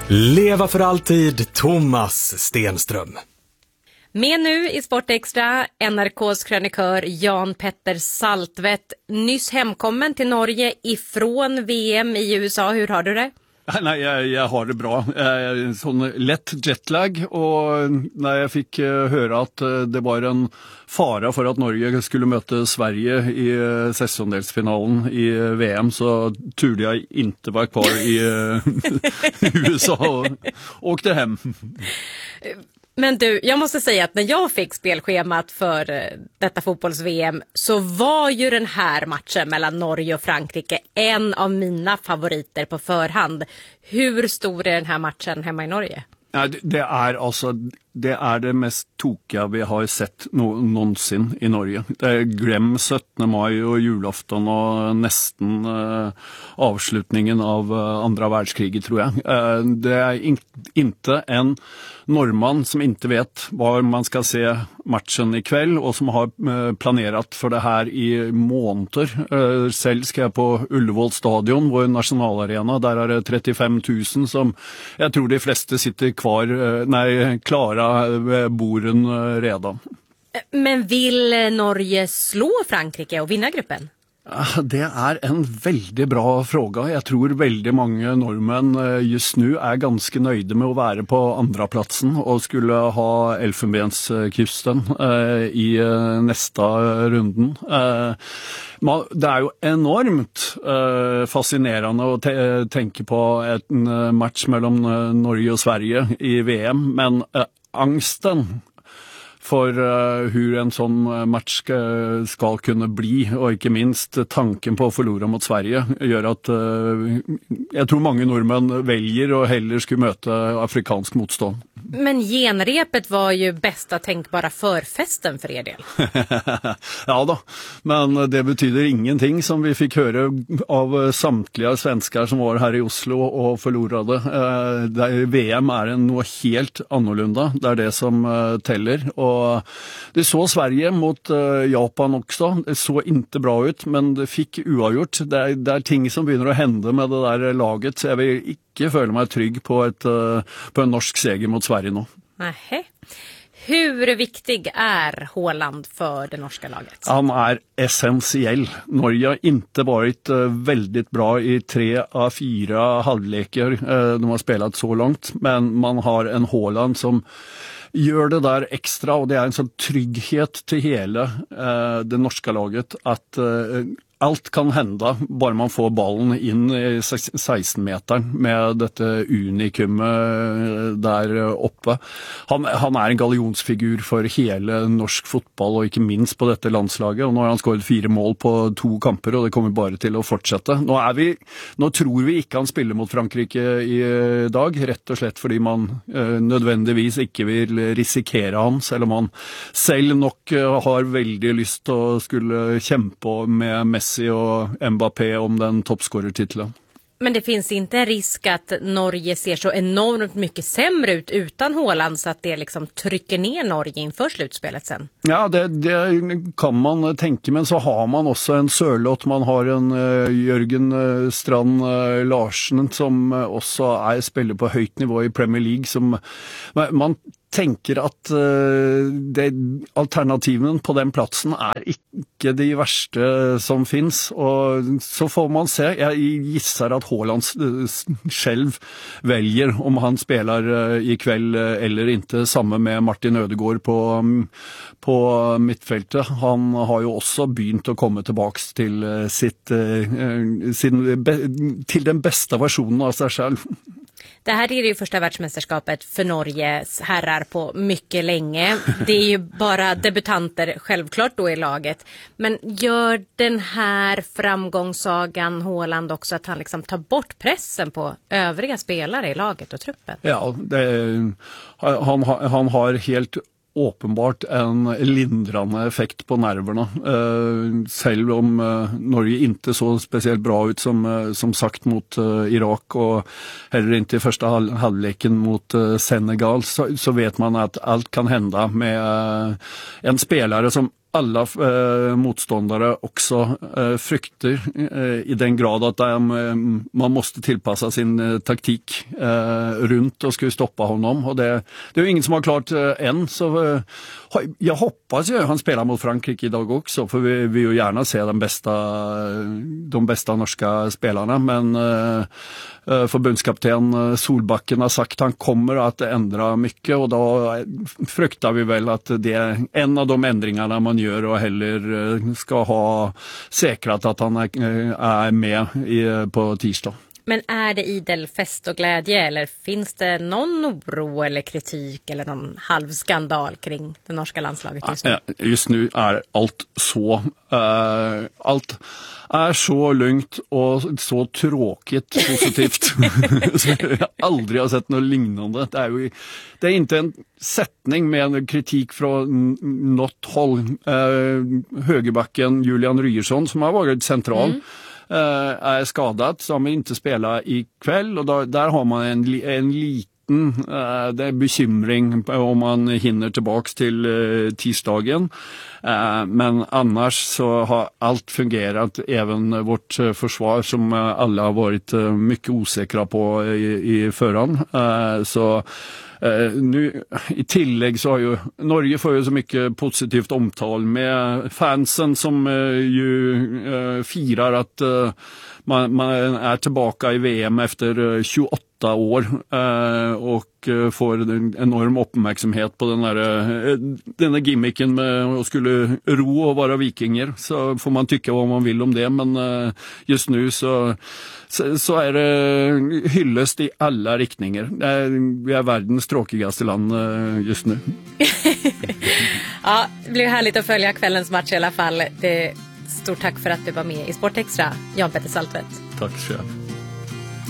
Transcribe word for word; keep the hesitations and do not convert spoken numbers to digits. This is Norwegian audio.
Leva för alltid, Thomas Stenström. Med nu i Sportextra, N R K:s krönikör Jan Petter Saltvedt, nyss hemkommen till Norge ifrån V M i U S A. Hur har du det? Nej, jag, jag har det bra. En sån lätt jetlag, och när jag fick höra att det var en fara för att Norge skulle möta Sverige i säsongdelsfinalen i V M, så turde jag inte vara kvar i U S A och åkte hem. Men du, jag måste säga att när jag fick spelschemat för detta fotbolls-V M så var ju den här matchen mellan Norge och Frankrike en av mina favoriter på förhand. Hur stor är den här matchen hemma i Norge? Ja, det är alltså det är det mest tokiga vi har sett no- någonsin i Norge. Det är glem sjuttonde maj och julafton och nästan uh, avslutningen av uh, andra världskriget, tror jag. Uh, det är in- inte en norrman som inte vet var man ska se matchen ikväll och som har uh, planerat för det här i månader. Uh, själv ska jag på Ullevål stadion, vår nationalarena. Där är det trettiofem tusen som jag tror de flesta sitter kvar, uh, nej, klara borden redan. Men vill Norge slå Frankrike och vinna gruppen? Det är en väldigt bra fråga. Jag tror väldigt många norrmän just nu är ganska nöjda med att vara på andra platsen och skulle ha Elfenbenskusten i nästa runden. Det är ju enormt fascinerande att tänka på en match mellan Norge och Sverige i V M, men angsten för uh, hur en sån match ska, ska kunna bli, och inte minst tanken på att förlora mot Sverige, gör att uh, jag tror många norrmän väljer och hellre skulle möta afrikansk motstånd. Men genrepet var ju bästa tänkbara förfesten för er del. Ja då, men det betyder ingenting, som vi fick höra av samtliga svenskar som var här i Oslo och förlorade. Uh, där V M är en något helt annorlunda, det är det som uh, teller. Och det så Sverige mot uh, Japan också. Det så inte bra ut, men det fick oavgjort. Det är, det är ting som börjar att hända med det där laget, så jag vill inte känna mig trygg på, ett, uh, på en norsk seger mot Sverige nu. Nähä. Hur viktig är Haaland för det norska laget? Han är essentiell. Norge har inte varit uh, väldigt bra i tre av fyra halvlekar uh, de har spelat så långt, men man har en Haaland som gör det där extra, och det är en sån trygghet till hela uh, det norska laget att uh, allt kan hända bara man får bollen in i sexton metern med detta unikum där uppe. Han, han är en galjonsfigur för hela norsk fotboll, och inte minst på detta landslaget. Och nu har han skåret fyra mål på två kamper, och det kommer bara till att fortsätta. Nu är vi, nu tror vi inte han spelar mot Frankrike i dag, rätt och slett fordi man eh, nödvändigtvis inte vill risikera han, selv om han själv nog har väldigt lust att skulle kämpa med Messi och Mbappé om den toppscorertiteln. Men det finns inte en risk att Norge ser så enormt mycket sämre ut utan Haaland, så att det liksom trycker ner Norge inför slutspelet sen? Ja, det, det kan man tänka, men så har man också en Sørloth, man har en uh, Jørgen uh, Strand uh, Larsen som uh, också är spelare på högt nivå i Premier League, som man, man tänker att uh, det, alternativen på den platsen är inte de värsta som finns, och så får man se. Jag gissar att Haaland själv väljer om han spelar uh, ikväll uh, eller inte, samma med Martin Ødegaard på, um, på mittfältet. Han har ju också begynt att komma tillbaka till uh, sitt, uh, sin, be, till den bästa versionen av sig själv. Det här är ju första världsmästerskapet för Norges herrar på mycket länge. Det är ju bara debutanter självklart då i laget. Men gör den här framgångssagan Haaland också att han liksom tar bort pressen på övriga spelare i laget och truppen? Ja, det, han, han har helt åpenbart en lindrande effekt på nerverna. Uh, selv om uh, Norge inte så speciellt bra ut som, uh, som sagt mot uh, Irak, och heller inte i första halv- halvleken mot uh, Senegal, så, så vet man att allt kan hända med uh, en spelare som alla eh, motståndare också eh, frykter eh, i den grad att de, eh, man måste tillpassa sin eh, taktik eh, runt och skulle stoppa honom. Och det, det är ju ingen som har klart eh, än, så eh, jag hoppas ju han spelar mot Frankrike idag också, för vi vill ju gärna se den bästa, de bästa norska spelarna, men eh, förbundskapten Solbakken har sagt att han kommer att ändra mycket, och då fruktar vi väl att det är en av de ändringarna man gör och heller ska ha säkrat att han är med på tisdag. Men är det idel fest och glädje, eller finns det någon oro eller kritik eller någon halvskandal kring det norska landslaget just nu? Just nu är allt så uh, allt är så lugnt och så tråkigt positivt. Så jag aldrig har sett något liknande. Det är ju det är inte en sättning med en kritik från något håll. Uh, högerbacken Julian Ryerson, som har varit central, mm. Uh, är skadad, som inte spelar ikväll, och då, där har man en, en liten uh, det är bekymring om man hinner tillbaks till uh, tisdagen. Uh, men annars så har allt fungerat, även vårt uh, försvar som uh, alla har varit uh, mycket osäkra på i, i förhand. Uh, så Uh, nu, i tillägg så har ju Norge får ju så mycket positivt omtal med fansen som uh, ju uh, firar att uh, man, man är tillbaka i V M efter uh, tjugoåtta år uh, och uh, får en enorm uppmärksamhet på den här, uh, den här gimmicken med att skulle ro och vara vikinger. Så får man tycka vad man vill om det, men uh, just nu så Så, så är det hyllest i alla riktningar. Vi är världens tråkigaste land just nu. Ja, det blir härligt att följa kvällens match i alla fall. Det, stort tack för att du var med i Sportextra, Jan Petter Saltvedt. Tack själv.